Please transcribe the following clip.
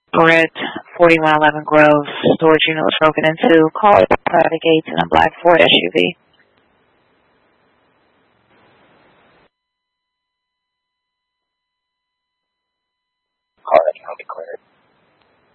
Brett, 4111 Grove. Storage unit was broken into. Call private gates in a black Ford SUV. Car, declared.